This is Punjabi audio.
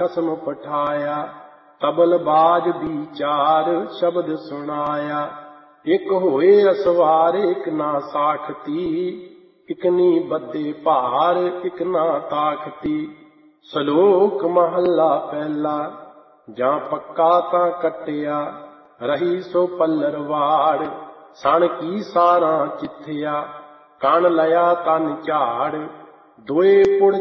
ਖਸਮ ਪਠਾਇਆ। ਤਬਲ ਬਾਜ ਵਿਚਾਰ ਸ਼ਬਦ ਸੁਣਾਇਆ। ਇੱਕ ਹੋਏ ਅਸਵਾਰ ਇੱਕ ਨਾ ਸਾਖਤੀ, ਇੱਕ ਨੀ ਬੱਦੇ ਭਾਰ ਇੱਕ ਨਾ ਤਾਖਤੀ। ਸਲੋਕ ਮਹੱਲਾ ਪਹਿਲਾ। ਜਾਂ ਪੱਕਾ ਤਾਂ ਕੱਟਿਆ, ਰਹੀ ਸੋ ਪੱਲਰਵਾੜ। ਸਣ ਕੀ ਸਾਰਾਂ ਚਿੱਥਿਆ, ਕਣ ਲਿਆ ਤਨ ਝਾੜ। ਦੋਏ ਪੁੜ